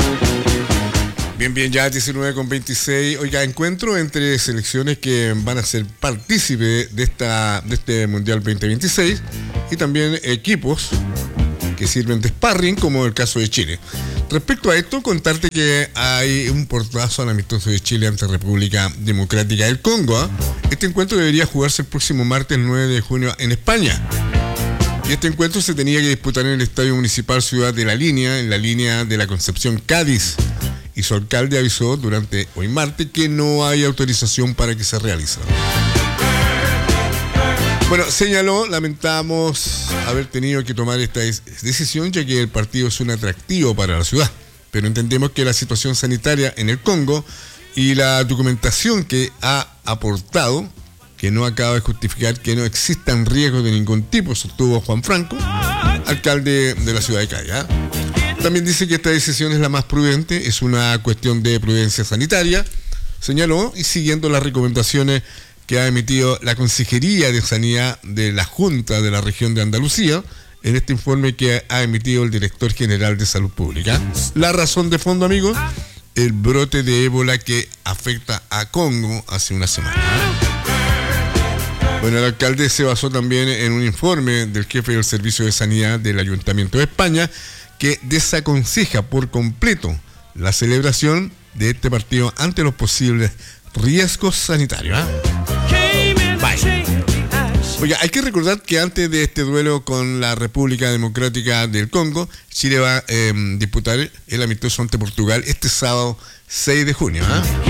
Bien, ya 19:26. Oiga, encuentro entre selecciones que van a ser partícipes de este Mundial 2026 y también equipos que sirven de sparring, como el caso de Chile. Respecto a esto, contarte que hay un portazo al amistoso de Chile ante República Democrática del Congo. Este encuentro debería jugarse el próximo martes 9 de junio en España. Y este encuentro se tenía que disputar en el Estadio Municipal Ciudad de la Línea, en la línea de la Concepción Cádiz. Y su alcalde avisó durante hoy martes que no hay autorización para que se realice. Bueno, señaló, lamentamos haber tenido que tomar esta decisión, ya que el partido es un atractivo para la ciudad. Pero entendemos que la situación sanitaria en el Congo y la documentación que ha aportado, que no acaba de justificar que no existan riesgos de ningún tipo, sostuvo Juan Franco, alcalde de la ciudad de Cádiz. También dice que esta decisión es la más prudente, es una cuestión de prudencia sanitaria, señaló, y siguiendo las recomendaciones que ha emitido la Consejería de Sanidad de la Junta de la Región de Andalucía, en este informe que ha emitido el Director General de Salud Pública. La razón de fondo, amigos, el brote de ébola que afecta a Congo hace una semana. Bueno, el alcalde se basó también en un informe del jefe del Servicio de Sanidad del Ayuntamiento de España, que desaconseja por completo la celebración de este partido ante los posibles riesgos sanitarios. Oye, hay que recordar que antes de este duelo con la República Democrática del Congo, Chile va a disputar el amistoso ante Portugal este sábado 6 de junio.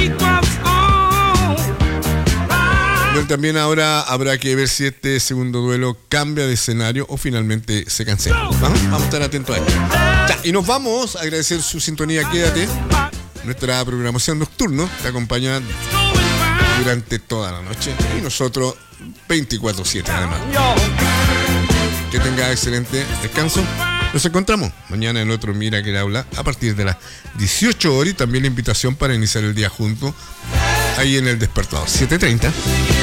Bueno, también ahora habrá que ver si este segundo duelo cambia de escenario o finalmente se cancela. Vamos a estar atentos a esto. Ya, y nos vamos a agradecer su sintonía. Quédate. Nuestra programación nocturna te acompaña durante toda la noche y nosotros 24/7 además. Que tenga excelente descanso. Nos encontramos mañana en otro Mira que le habla a partir de las 18 horas y también la invitación para iniciar el día juntos ahí en el despertador 7:30.